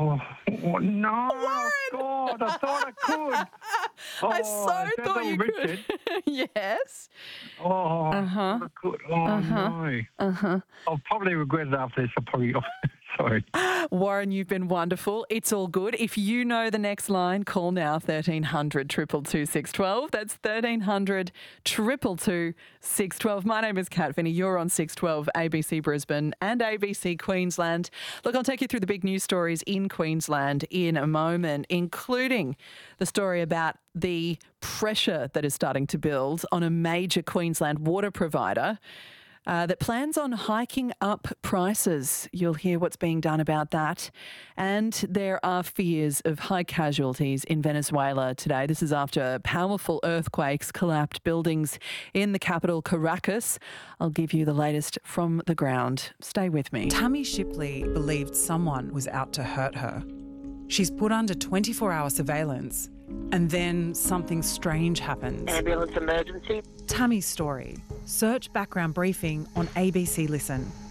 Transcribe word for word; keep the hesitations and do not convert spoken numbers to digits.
Oh, oh no. Warren! God, I thought I could. Oh, I is so that thought Little you Richard? could. Yes. Oh, Uh-huh. I could. Oh, Uh-huh. no. Uh-huh. I'll probably regret it after this. I'll probably... Sorry. Warren, you've been wonderful. It's all good. If you know the next line, call now thirteen hundred two two two six one two. That's thirteen hundred two two two six one two. My name is Kat Finney. You're on six twelve A B C Brisbane and A B C Queensland. Look, I'll take you through the big news stories in Queensland in a moment, including the story about the pressure that is starting to build on a major Queensland water provider Uh, that plans on hiking up prices. You'll hear what's being done about that. And there are fears of high casualties in Venezuela today. This is after powerful earthquakes collapsed buildings in the capital, Caracas. I'll give you the latest from the ground. Stay with me. Tammy Shipley believed someone was out to hurt her. She's put under twenty-four hour surveillance, and then something strange happens. Ambulance emergency. Tammy's story. Search background briefing on A B C Listen.